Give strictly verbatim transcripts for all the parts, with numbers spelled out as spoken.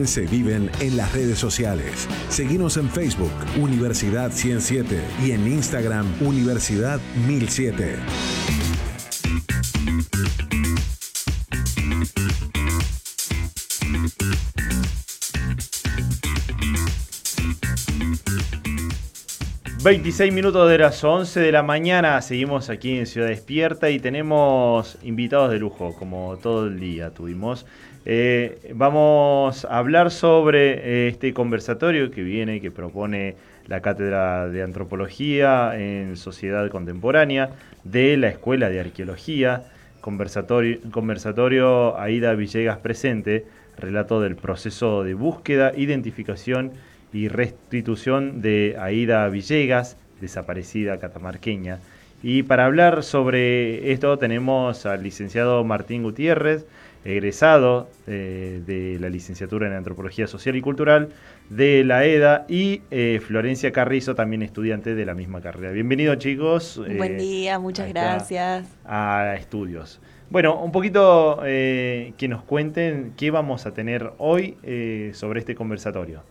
también se viven en las redes sociales. Seguinos en Facebook, Universidad ciento siete, y en Instagram, Universidad mil siete. veintiséis minutos de las once de la mañana, seguimos aquí en Ciudad Despierta y tenemos invitados de lujo, como todo el día tuvimos. Eh, vamos a hablar sobre eh, este conversatorio que viene, que propone la Cátedra de Antropología en Sociedad Contemporánea de la Escuela de Arqueología. Conversatorio, conversatorio Aída Villegas presente, relato del proceso de búsqueda, identificación y restitución de Aída Villegas, desaparecida catamarqueña. Y para hablar sobre esto tenemos al licenciado Martín Gutiérrez, egresado eh, de la licenciatura en Antropología Social y Cultural de la E D A, y eh, Florencia Carrizo, también estudiante de la misma carrera. Bienvenidos, chicos. Buen día, muchas gracias. A Estudios. Bueno, un poquito eh, que nos cuenten qué vamos a tener hoy eh, sobre este conversatorio.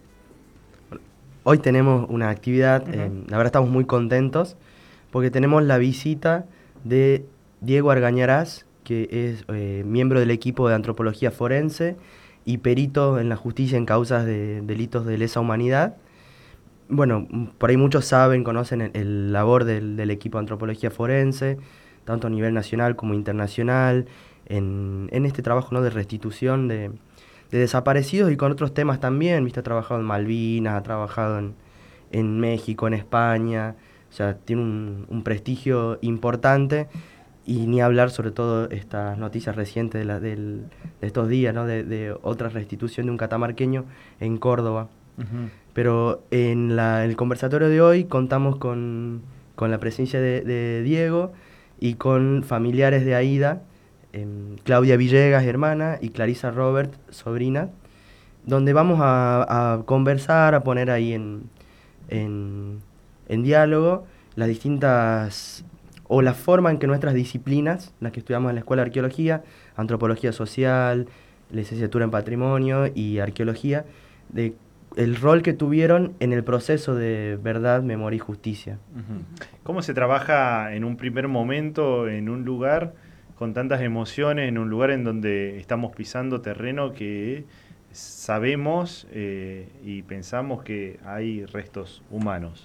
Hoy tenemos una actividad, uh-huh. eh, la verdad estamos muy contentos, porque tenemos la visita de Diego Argañarás, que es eh, miembro del equipo de Antropología Forense y perito en la justicia en causas de delitos de lesa humanidad. Bueno, por ahí muchos saben, conocen el, el labor del, del equipo de Antropología Forense, tanto a nivel nacional como internacional, en, en este trabajo, ¿no?, de restitución de... de desaparecidos y con otros temas también, ¿viste? Ha trabajado en Malvinas, ha trabajado en, en México, en España, o sea, tiene un, un prestigio importante, y ni hablar sobre todo estas noticias recientes de, la, del, de estos días, ¿no?, de, de otra restitución de un catamarqueño en Córdoba. Uh-huh. Pero en la, el conversatorio de hoy contamos con, con la presencia de, de Diego y con familiares de Aída, Eh, Claudia Villegas, hermana, y Clarisa Robert, sobrina, donde vamos a, a conversar, a poner ahí en, en, en diálogo las distintas, o la forma en que nuestras disciplinas, las que estudiamos en la Escuela de Arqueología, Antropología Social, Licenciatura en Patrimonio y Arqueología, de el rol que tuvieron en el proceso de verdad, memoria y justicia. Uh-huh. ¿Cómo se trabaja en un primer momento en un lugar con tantas emociones, en un lugar en donde estamos pisando terreno que sabemos eh, y pensamos que hay restos humanos?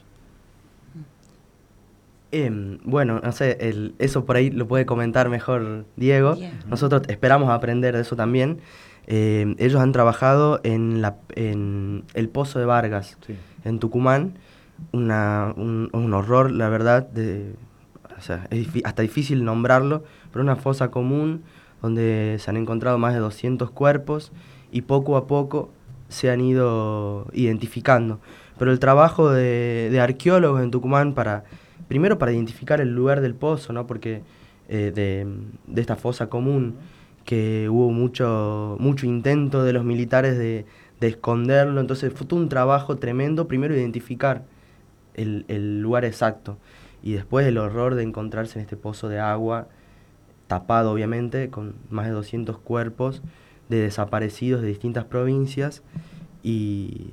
Eh, bueno, no sé, el, eso por ahí lo puede comentar mejor Diego. Yeah. Nosotros esperamos aprender de eso también. Eh, ellos han trabajado en, la, en el Pozo de Vargas, sí, en Tucumán. Una, un, un horror, la verdad, de... O sea, es hasta difícil nombrarlo, pero una fosa común donde se han encontrado más de doscientos cuerpos y poco a poco se han ido identificando. Pero el trabajo de, de arqueólogos en Tucumán, para primero para identificar el lugar del pozo, ¿no?, porque eh, de, de esta fosa común, que hubo mucho, mucho intento de los militares de, de esconderlo, entonces fue todo un trabajo tremendo, primero identificar el, el lugar exacto. Y después el horror de encontrarse en este pozo de agua, tapado obviamente, con más de doscientos cuerpos de desaparecidos de distintas provincias. Y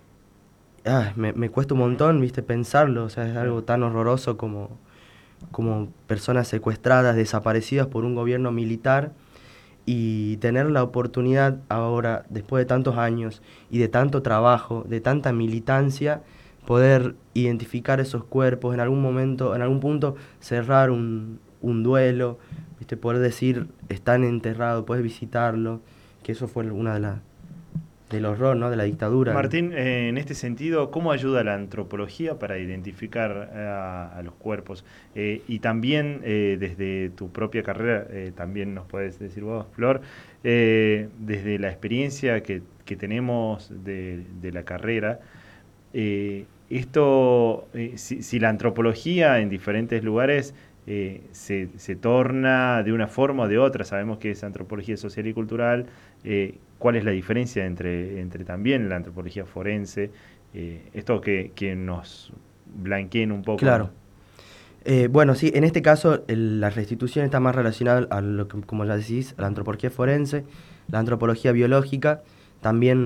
ah, me, me cuesta un montón, ¿viste?, pensarlo. O sea, es algo tan horroroso como, como personas secuestradas, desaparecidas por un gobierno militar. Y tener la oportunidad ahora, después de tantos años y de tanto trabajo, de tanta militancia, poder identificar esos cuerpos, en algún momento, en algún punto cerrar un, un duelo, ¿viste?, poder decir, están enterrados, puedes visitarlo, que eso fue una de las del horror, ¿no?, de la dictadura. Martín, eh, en este sentido, ¿cómo ayuda la antropología para identificar a, a los cuerpos? Eh, y también, eh, desde tu propia carrera, eh, también nos puedes decir vos, Flor, eh, desde la experiencia que, que tenemos de, de la carrera, eh, esto, eh, si, si la antropología en diferentes lugares eh, se, se torna de una forma o de otra, sabemos que es antropología social y cultural, eh, ¿cuál es la diferencia entre, entre también la antropología forense? Eh, esto que, que nos blanqueen un poco. Claro. Eh, bueno, sí, en este caso el, la restitución está más relacionada a lo que, como ya decís, a la antropología forense, la antropología biológica, también